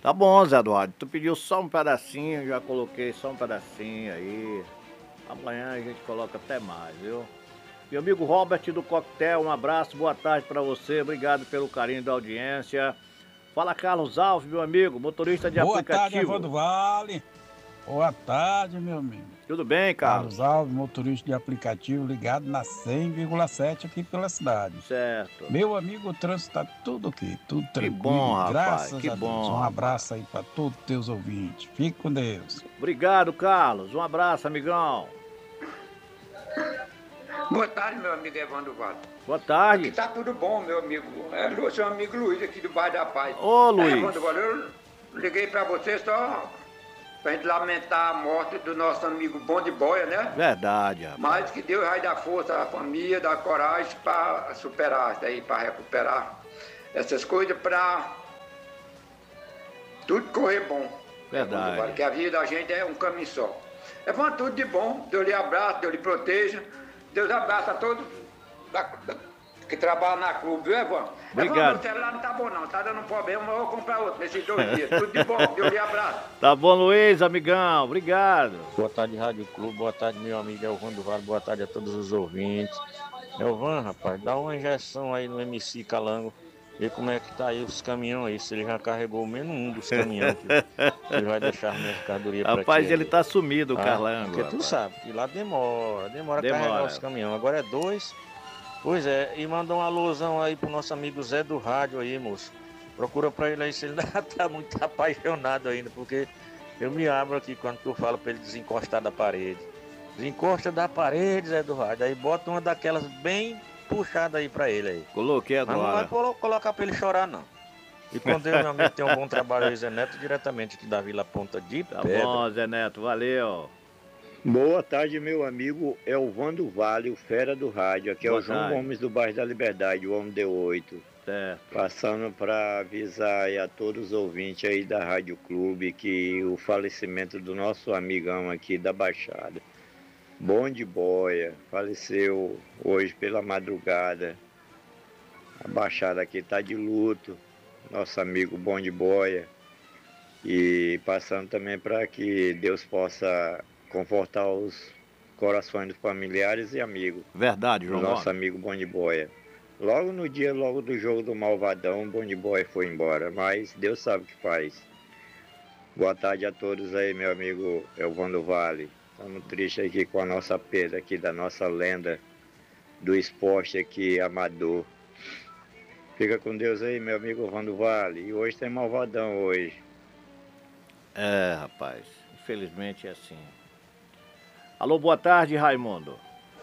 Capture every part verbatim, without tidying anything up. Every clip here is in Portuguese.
Tá bom, Zé Eduardo. Tu pediu só um pedacinho, já coloquei só um pedacinho aí. Amanhã a gente coloca até mais, viu? Meu amigo Robert do Coquetel, um abraço, boa tarde pra você. Obrigado pelo carinho da audiência. Fala, Carlos Alves, meu amigo, motorista de Boa aplicativo. tarde, Evandro Vale. Boa tarde, meu amigo. Tudo bem, Carlos? Carlos Alves, motorista de aplicativo, ligado na cem vírgula sete aqui pela cidade. Certo. Meu amigo, o trânsito tá tudo aqui, tudo tranquilo. Que bom, rapaz, graças que a Deus. bom, Um rapaz. abraço aí para todos os teus ouvintes. Fique com Deus. Obrigado, Carlos. Um abraço, amigão. Boa tarde, meu amigo Evandro Vale. Boa tarde. Aqui tá tudo bom, meu amigo. É Lu- seu amigo Luiz aqui do bairro da Paz. Ô, Luiz. É, Evandro Vale, eu liguei pra você só pra gente lamentar a morte do nosso amigo Bom de Boia, né? Verdade, rapaz. Mas que Deus vai dar força à família, dar coragem para superar isso aí, para recuperar essas coisas, para tudo correr bom. Verdade. Evandro Vale, que a vida da gente é um caminho só. Evandro, tudo de bom. Deus lhe abraça, Deus lhe proteja. Deus abraça a todos da- da- que trabalham na clube, viu, Evandro? Obrigado. Evandro, o celular não tá bom não, tá dando problema, mas eu vou comprar outro nesses dois dias. Tudo de bom, Deus lhe abraça. Tá bom, Luiz, amigão. Obrigado. Boa tarde, Rádio Clube. Boa tarde, meu amigo Elvan do Vale. Boa tarde a todos os ouvintes. Elvan, rapaz, dá uma injeção aí no M C Calango. Vê como é que tá aí os caminhões aí. Se ele já carregou menos um dos caminhões que que ele vai deixar a mercadoria pra Rapaz, ti ele aí. tá sumido, o Ah, Carlango. Porque tu rapaz. sabe que lá demora, demora, a Demora. carregar os caminhões. Agora é dois. Pois é, e manda um alusão aí pro nosso amigo Zé do Rádio aí, moço. Procura pra ele aí se ele ainda tá muito apaixonado ainda, porque eu me abro aqui quando tu fala pra ele desencostar da parede. Desencosta da parede, Zé do Rádio. Aí bota uma daquelas bem puxada aí pra ele aí. Coloquei Mas não vai agora. colo- colocar pra ele chorar, não. E com Deus, meu amigo, tem um bom trabalho aí, Zé Neto, diretamente aqui da Vila Ponta de Tá Pedra. bom, Zé Neto, valeu. Boa tarde, meu amigo Elvando Vale, o fera do rádio. Aqui é Boa o João tarde. Gomes do bairro da Liberdade, o homem D oito. Certo. Passando para avisar aí a todos os ouvintes aí da Rádio Clube que o falecimento do nosso amigão aqui da Baixada, Bom de Boia, faleceu hoje pela madrugada. A Baixada aqui está de luto, nosso amigo Bom de Boia. E passando também para que Deus possa confortar os corações dos familiares e amigos Verdade, do João nosso Gomes. amigo Bom de Boia. Logo no dia, logo do jogo do Malvadão, o Bom de Boia foi embora, mas Deus sabe o que faz. Boa tarde a todos aí, meu amigo Elvando Vale. Estamos tristes aqui com a nossa perda aqui da nossa lenda do esporte aqui, amador. Fica com Deus aí, meu amigo Elvando Vale. E hoje tem Malvadão hoje. É, rapaz, infelizmente é assim. Alô, boa tarde, Raimundo.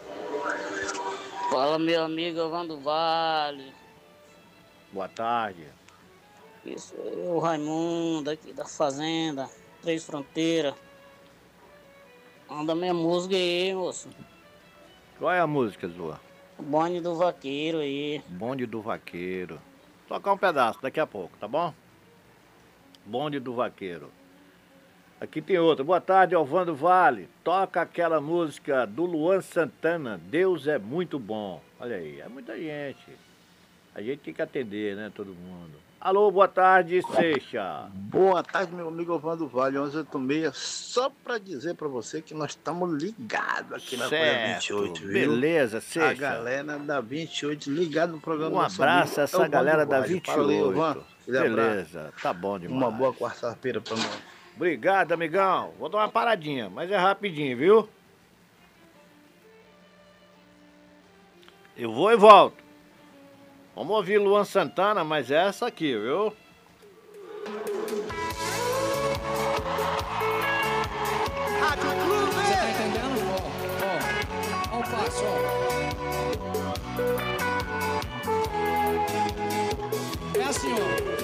Fala, meu amigo Evandro Vale. Boa tarde. Isso é o Raimundo aqui da Fazenda, Três Fronteiras. Manda minha música aí, moço. Qual é a música, Zua? O bonde do vaqueiro aí. Bonde do Vaqueiro. Tocar um pedaço daqui a pouco, tá bom? Bonde do Vaqueiro. Aqui tem outra. Boa tarde, Alvando Vale. Toca aquela música do Luan Santana, Deus é muito bom. Olha aí, é muita gente. A gente tem que atender, né, todo mundo. Alô, boa tarde, Seixa. Boa tarde, meu amigo Evandro Vale, onze oito seis. Só para dizer para você que nós estamos ligados aqui na Coreia vinte e oito, viu? Beleza, A Seixa. galera da vinte e oito ligado no programa Um do nosso abraço amigo a essa Evandro galera da Vale. vinte e Valeu, oito. Ivan. Aquele abraço. Beleza, tá bom demais. Uma boa quarta-feira para nós. Obrigado, amigão. Vou dar uma paradinha, mas é rapidinho, viu? Eu vou e volto. Vamos ouvir Luan Santana, mas é essa aqui, viu? Você tá entendendo? Ó, ó, ó o passo, ó. É assim, ó.